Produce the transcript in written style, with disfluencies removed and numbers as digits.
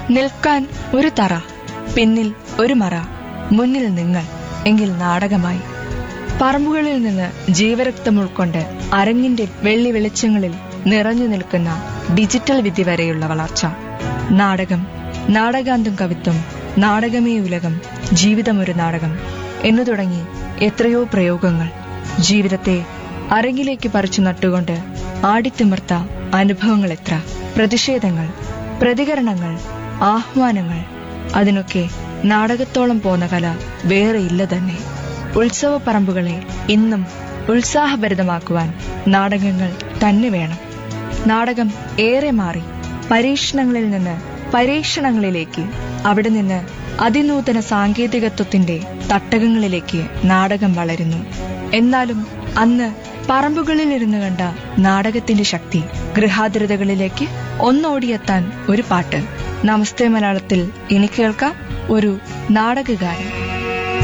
നിൽക്കാൻ ഒരു തറ, പിന്നിൽ ഒരു മറ, മുന്നിൽ നിങ്ങൾ എങ്കിൽ നാടകമായി. പറമ്പുകളിൽ നിന്ന് ജീവരക്തം ഉൾക്കൊണ്ട് അരങ്ങിന്റെ വെള്ളി വെളിച്ചങ്ങളിൽ നിറഞ്ഞു നിൽക്കുന്ന ഡിജിറ്റൽ വിദ്യ വരെയുള്ള വളർച്ച. നാടകം, നാടകാന്തം കവിത്വം, നാടകമേ ഉലകം, ജീവിതമൊരു നാടകം എന്നു തുടങ്ങി എത്രയോ പ്രയോഗങ്ങൾ. ജീവിതത്തെ അരങ്ങിലേക്ക് പറിച്ചു നട്ടുകൊണ്ട് ആടിത്തിമിർത്ത അനുഭവങ്ങൾ എത്ര, പ്രതിഷേധങ്ങൾ, പ്രതികരണങ്ങൾ, ആഹ്വാനങ്ങൾ. അതിനൊക്കെ നാടകത്തോളം പോന്ന കല വേറെയില്ല തന്നെ. ഉത്സവപ്പറമ്പുകളെ ഇന്നും ഉത്സാഹഭരിതമാക്കുവാൻ നാടകങ്ങൾ തന്നെ വേണം. നാടകം ഏറെ മാറി. പരീക്ഷണങ്ങളിൽ നിന്ന് പരീക്ഷണങ്ങളിലേക്ക്, അവിടെ നിന്ന് അതിനൂതന സാങ്കേതികത്വത്തിന്റെ തട്ടകങ്ങളിലേക്ക് നാടകം വളരുന്നു. എന്നാലും അന്ന് പറമ്പുകളിലിരുന്ന് കണ്ട നാടകത്തിന്റെ ശക്തി ഗൃഹാതിരതകളിലേക്ക് ഒന്നോടിയെത്താൻ ഒരു പാട്ട്. നമസ്തേ മലയാളത്തിൽ ഇനി കേൾക്കാം ഒരു നാടകഗാനം.